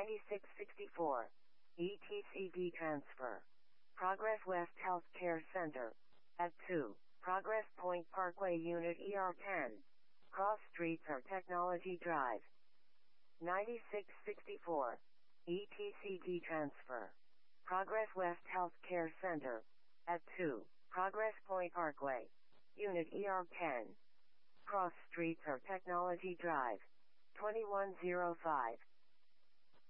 9664. ETCD transfer. Progress West Healthcare Center. At 2. Progress Point Parkway Unit ER10. Cross Streets or Technology Drive. 9664. ETCD transfer. Progress West Healthcare Center. At 2. Progress Point Parkway. Unit ER10. Cross Streets or Technology Drive. 2105.